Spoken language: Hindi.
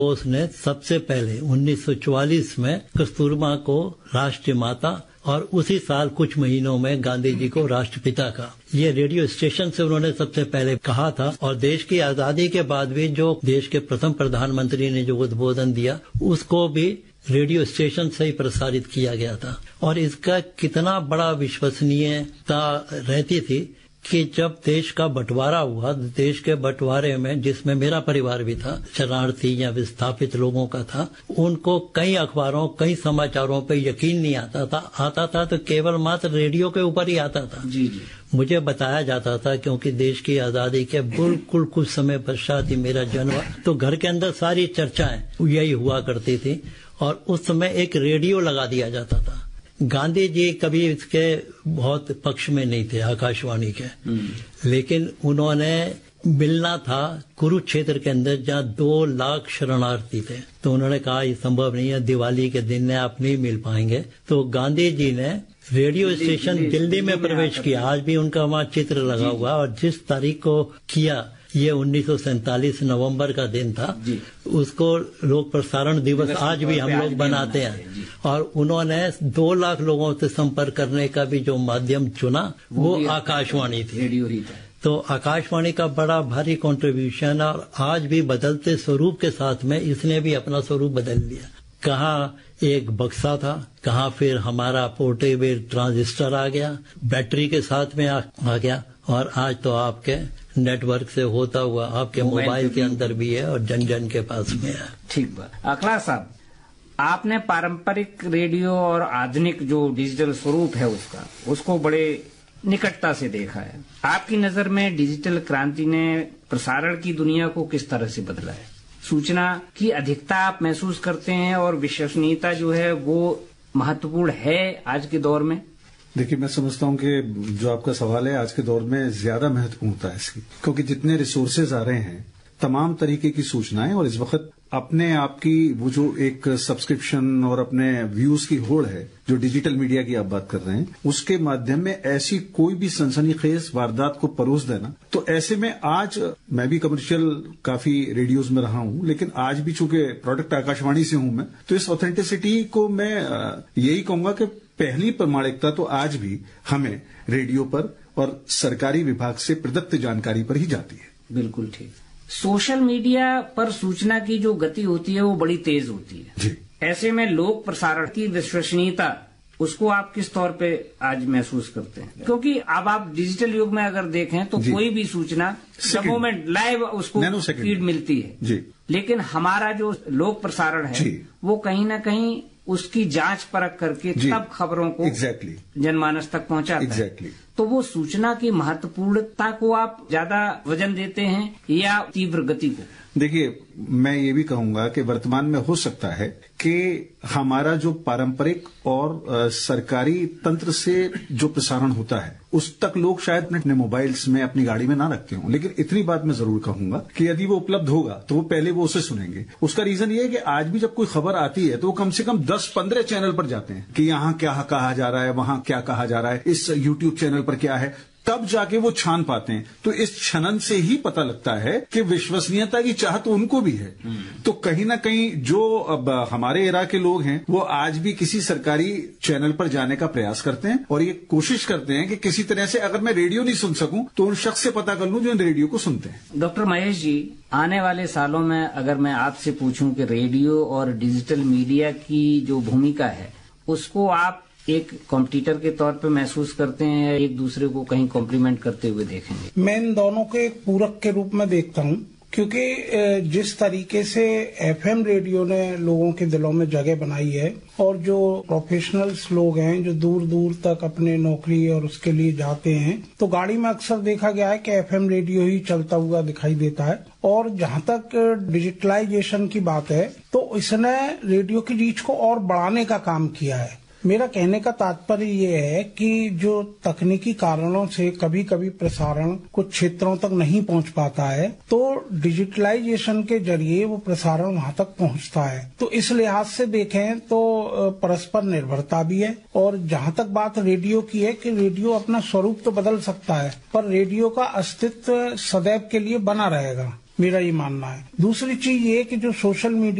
बोस ने सबसे पहले 1944 में कस्तूरबा को राष्ट्रीय माता और उसी साल कुछ महीनों में गांधी जी को राष्ट्रपिता कहा। ये रेडियो स्टेशन से उन्होंने सबसे पहले कहा था और देश की आजादी के बाद भी जो देश के प्रथम प्रधानमंत्री ने जो उद्बोधन दिया उसको भी रेडियो स्टेशन से ही प्रसारित किया गया था। और इसका कितना बड़ा विश्वसनीयता रहती थी कि जब देश का बंटवारा हुआ, देश के बंटवारे में जिसमें मेरा परिवार भी था, शरणार्थी या विस्थापित लोगों का था, उनको कई अखबारों कई समाचारों पे यकीन नहीं आता था तो केवल मात्र रेडियो के ऊपर ही आता था। जी जी। मुझे बताया जाता था क्योंकि देश की आजादी के बिल्कुल कुछ समय पश्चात ही मेरा जन्म, तो घर के अंदर सारी चर्चाएं यही हुआ करती थी और उस समय एक रेडियो लगा दिया जाता था। गांधी जी कभी इसके बहुत पक्ष में नहीं थे आकाशवाणी के, लेकिन उन्होंने मिलना था कुरुक्षेत्र के अंदर जहाँ 2 लाख शरणार्थी थे, तो उन्होंने कहा ये संभव नहीं है, दिवाली के दिन ने आप नहीं मिल पाएंगे। तो गांधी जी ने रेडियो स्टेशन दिल्ली में प्रवेश किया। आज भी उनका वहाँ चित्र लगा हुआ और जिस तारीख को किया ये 1947 नवंबर का दिन था, उसको लोक प्रसारण दिवस आज भी हम लोग बनाते हैं। और उन्होंने 2 लाख लोगों से संपर्क करने का भी जो माध्यम चुना वो आकाशवाणी थी, रेडियो ही था। तो आकाशवाणी का बड़ा भारी कंट्रीब्यूशन और आज भी बदलते स्वरूप के साथ में इसने भी अपना स्वरूप बदल लिया। कहाँ एक बक्सा था, कहाँ फिर हमारा पोर्टेबल ट्रांजिस्टर आ गया, बैटरी के साथ में आ गया, और आज तो आपके नेटवर्क से होता हुआ आपके मोबाइल के अंदर भी है और जन जन के पास में है। ठीक बात। अखला साहब, आपने पारंपरिक रेडियो और आधुनिक जो डिजिटल स्वरूप है उसको बड़े निकटता से देखा है। आपकी नजर में डिजिटल क्रांति ने प्रसारण की दुनिया को किस तरह से बदला है? सूचना की अधिकता आप महसूस करते हैं और विश्वसनीयता जो है वो महत्वपूर्ण है आज के दौर में? देखिए, मैं समझता हूं कि जो आपका सवाल है आज के दौर में ज्यादा महत्वपूर्णता है इसकी, क्योंकि जितने रिसोर्सेज आ रहे हैं, तमाम तरीके की सूचनाएं, और इस वक्त अपने आप की वो जो एक सब्सक्रिप्शन और अपने व्यूज की होड़ है जो डिजिटल मीडिया की आप बात कर रहे हैं, उसके माध्यम में ऐसी कोई भी सनसनीखेज वारदात को परोस देना, तो ऐसे में आज मैं भी कमर्शियल काफी रेडियोज में रहा हूं, लेकिन आज भी चूंकि प्रोडक्ट आकाशवाणी से हूं मैं, तो इस ऑथेंटिसिटी को मैं यही कहूंगा कि पहली प्रामाणिकता तो आज भी हमें रेडियो पर और सरकारी विभाग से प्रदत्त जानकारी पर ही जाती है। बिल्कुल ठीक। सोशल मीडिया पर सूचना की जो गति होती है वो बड़ी तेज होती है जी। ऐसे में लोक प्रसारण की विश्वसनीयता, उसको आप किस तौर पे आज महसूस करते हैं? क्योंकि अब आप डिजिटल युग में अगर देखें तो कोई भी सूचना मोमेंट लाइव उसको फीड मिलती है जी। लेकिन हमारा जो लोक प्रसारण है वो कहीं ना कहीं उसकी जांच परख करके तब खबरों को जनमानस तक पहुंचाता है। तो वो सूचना की महत्वपूर्णता को आप ज्यादा वजन देते हैं या तीव्र गति को? देखिए, मैं ये भी कहूंगा कि वर्तमान में हो सकता है कि हमारा जो पारंपरिक और सरकारी तंत्र से जो प्रसारण होता है उस तक लोग शायद अपने मोबाइल्स में अपनी गाड़ी में ना रखते हों, लेकिन इतनी बात मैं जरूर कहूंगा कि यदि वो उपलब्ध होगा तो वो पहले वो उसे सुनेंगे। उसका रीजन ये है कि आज भी जब कोई खबर आती है तो वो कम से कम 10-15 चैनल पर जाते हैं कि यहाँ क्या कहा जा रहा है, वहां क्या कहा जा रहा है, इस यूट्यूब चैनल पर क्या है, तब जाके वो छान पाते हैं। तो इस छनन से ही पता लगता है कि विश्वसनीयता की चाहत तो उनको भी है। तो कहीं ना कहीं जो अब हमारे एरा के लोग हैं वो आज भी किसी सरकारी चैनल पर जाने का प्रयास करते हैं और ये कोशिश करते हैं कि किसी तरह से अगर मैं रेडियो नहीं सुन सकूं तो उन शख्स से पता कर लूं जो इन रेडियो को सुनते हैं। डॉक्टर महेश जी, आने वाले सालों में अगर मैं आपसे पूछूं कि रेडियो और डिजिटल मीडिया की जो भूमिका है उसको आप एक कॉम्पिटिटर के तौर पे महसूस करते हैं, एक दूसरे को कहीं कॉम्प्लीमेंट करते हुए देखेंगे? मैं इन दोनों को एक पूरक के रूप में देखता हूं, क्योंकि जिस तरीके से एफएम रेडियो ने लोगों के दिलों में जगह बनाई है और जो प्रोफेशनल्स लोग हैं जो दूर दूर तक अपने नौकरी और उसके लिए जाते हैं, तो गाड़ी में अक्सर देखा गया है कि एफएम रेडियो ही चलता हुआ दिखाई देता है। और जहां तक डिजिटलाइजेशन की बात है तो इसने रेडियो की रीच को और बढ़ाने का काम किया है। मेरा कहने का तात्पर्य ये है कि जो तकनीकी कारणों से कभी कभी प्रसारण कुछ क्षेत्रों तक नहीं पहुंच पाता है, तो डिजिटलाइजेशन के जरिए वो प्रसारण वहां तक पहुंचता है। तो इस लिहाज से देखें तो परस्पर निर्भरता भी है। और जहां तक बात रेडियो की है कि रेडियो अपना स्वरूप तो बदल सकता है पर रेडियो का अस्तित्व सदैव के लिए बना रहेगा। मेरा ये मानना है। दूसरी चीज ये कि जो सोशल मीडिया